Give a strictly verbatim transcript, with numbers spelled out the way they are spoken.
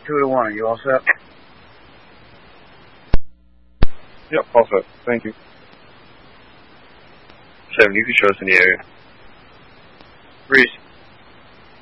two to one. You all set? Yep, all set. Thank you. Seven, you can show us in the area. Reese.